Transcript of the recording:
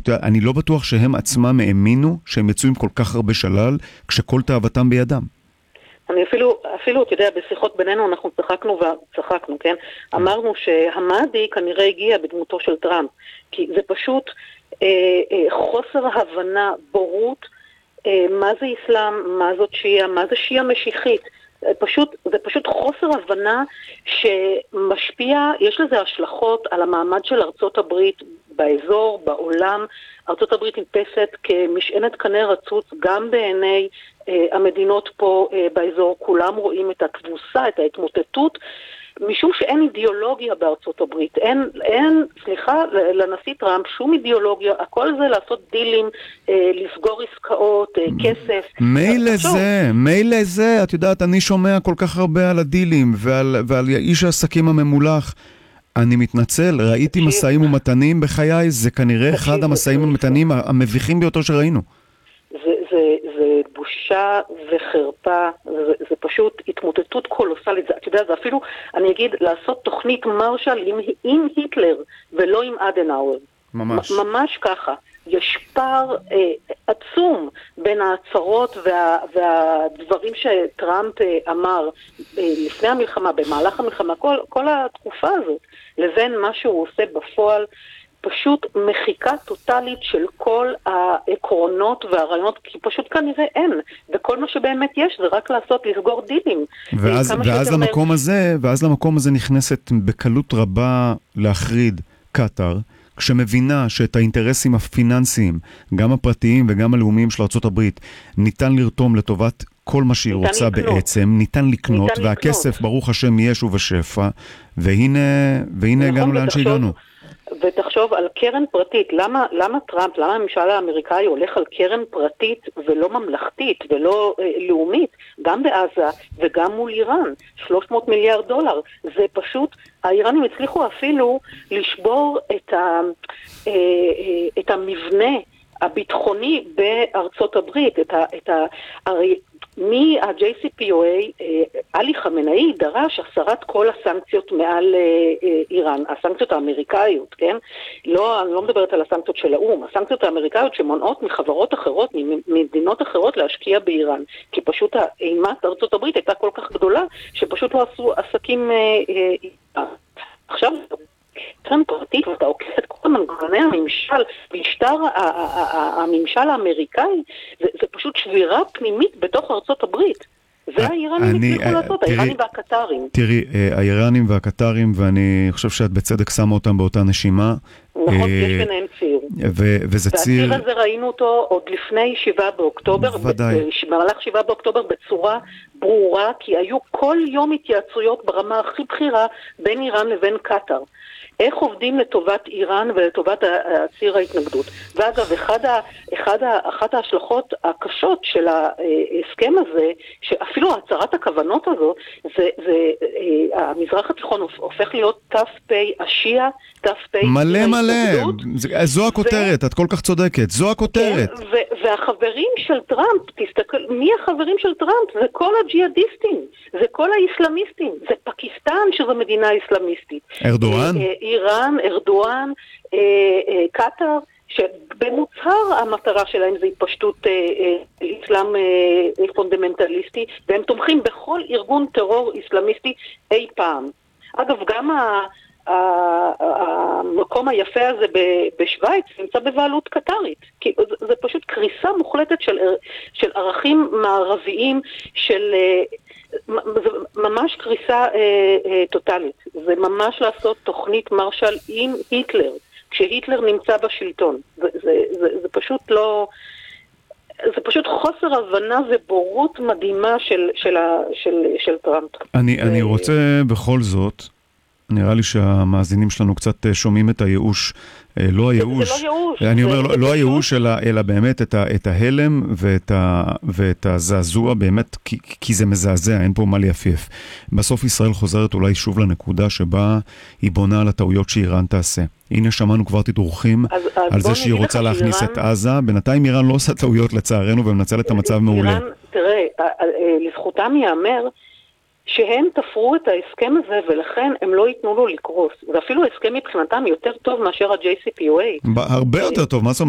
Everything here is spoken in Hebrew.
אני לא בטוח שהם עצמם האמינו שהם יצאו עם כל כך הרבה שלל, כשכל תאוותם בידם. אני אפילו, אתה יודע, בשיחות בינינו אנחנו צחקנו, כן? אמרנו שהמאדי כנראה הגיע בדמותו של טראמפ, כי זה פשוט חוסר הבנה, בורות, מה זה אסלאם, מה זאת שיעה, מה זה שיעה משיחית. זה פשוט חוסר הבנה שמשפיע, יש לזה השלכות על המעמד של ארצות הברית באזור, בעולם. ארצות הברית נתפסת כמשענת קנה רצוץ גם בעיני המדינות פה באזור. כולם רואים את התבוסה, את ההתמוטטות, משום שאין אידיאולוגיה בארצות הברית. אין, לנשיא טראמפ שום אידיאולוגיה. הכל זה לעשות דילים, לסגור עסקאות, כסף. מילא זה, את יודעת, אני שומע כל כך הרבה על הדילים ועל איש העסקים הממולח. אני מתנצל, ראיתי מסעים ומתנים בחיי, זה כנראה אחד המסעים ומתנים המביכים ביותר שראינו. זה בושה וחרפה, זה פשוט התמוטטות קולוסלית. אתה יודע, זה אפילו, אני אגיד, לעשות תוכנית מרשל עם היטלר ולא עם אדנאואר. ממש ככה. יש פער עצום בין ההצהרות והדברים שטראמפ אמר לפני המלחמה, במהלך המלחמה, כל התקופה הזאת, לבין מה שהוא עושה בפועל. פשוט מחיקה טוטלית של כל העקרונות והרעיונות, כי פשוט כנראה אין, וכל מה שבאמת יש זה רק לסגור דילים. ואז למקום הזה נכנסת בקלות רבה להחריד קטר, כשמבינה שאת האינטרסים הפיננסיים, גם הפרטיים וגם הלאומיים של ארצות הברית, ניתן לרתום לטובת כל מה שהיא רוצה בעצם, ניתן לקנות, והכסף ברוך השם יש ובשפע, והנה הגענו לאן שהגענו. ותחשוב על קרן פרטית, למה טראמפ, למה הממשל האמריקאי הולך על קרן פרטית ולא ממלכתית ולא לאומית, גם בעזה וגם מול איראן, 300 מיליארד דולר. זה פשוט, האיראנים הצליחו אפילו לשבור את המבנה הביטחוני בארצות הברית, הרי מה-JCPOA, עלי חמינאי דרש הסרת כל הסנקציות מעל איראן, הסנקציות האמריקאיות, כן? אני לא מדברת על הסנקציות של האום, הסנקציות האמריקאיות שמונעות מחברות אחרות, ממדינות אחרות להשקיע באיראן, כי פשוט אימת ארצות הברית הייתה כל כך גדולה, שפשוט לא עשו עסקים עכשיו קרן פרטית, ואתה עוקף את כל מנגנוני הממשל, משטר הממשל האמריקאי, זה פשוט שבירה פנימית בתוך ארצות הברית. זה האיראנים הצליחו לעשות, האיראנים והקטרים. תראי, האיראנים והקטרים, ואני חושב שאת בצדק שמה אותם באותה נשימה. נכון, יש ביניהם ציר. וזה ציר... והציר הזה ראינו אותו עוד לפני 7 באוקטובר, במהלך 7 באוקטובר בצורה ברורה, כי היו כל יום התייעצויות ברמה הכי בכירה בין איראן לבין קטר. איך עובדים לטובת איראן ולטובת ציר ההתנגדות. ואגב, אחת ההשלכות הקשות של ההסכם הזה, שאפילו הצהרת הכוונות הזו, זה המזרח התיכון הופך להיות ת"פ השיעה, ת"פ מלא, זו הכותרת, את כל כך צודקת, זו הכותרת. והחברים של טראמפ, תסתכל, מי החברים של טראמפ? זה כל הג'יהאדיסטים, זה כל האסלאמיסטים, זה פקיסטן שזו מדינה אסלאמיסטית. ארדואן? איראן, ארדואן, קטר, שבמוצהר המטרה שלהם זה התפשטות אסלאם פונדמנטליסטי, והם תומכים בכל ארגון טרור אסלאמיסטי אי פעם. אגב, גם המקום היפה הזה בשוויץ נמצא בבעלות קטרית, כי זה פשוט קריסה מוחלטת של ערכים מערביים, זה ממש קריסה טוטלית. זה ממש לעשות תוכנית מרשל עם היטלר, כשהיטלר נמצא בשלטון. זה פשוט לא... זה פשוט חוסר הבנה ובורות מדהימה של טראמפ. אני רוצה בכל זאת, נראה לי שהמאזינים שלנו קצת שומעים את הייאוש, לא הייאוש. זה לא ייאוש. אני אומר, לא הייאוש, אלא באמת את ההלם ואת הזעזוע, באמת, כי זה מזעזע, אין פה מה ליפייף. בסוף ישראל חוזרת אולי שוב לנקודה שבה היא בונה על הטעויות שאיראן תעשה. הנה שמענו כבר תדרוכים על זה שהיא רוצה להכניס את עזה. בינתיים איראן לא עושה טעויות לצערנו ומנצל את המצב מעולה. תראה, לזכותם ייאמר שהם תפרו את ההסכם הזה ולכן הם לא ייתנו לו לקרוס. ואפילו ההסכם מבחינתם יותר טוב מאשר ה-JCPOA. הרבה יותר טוב, מה זאת אומרת?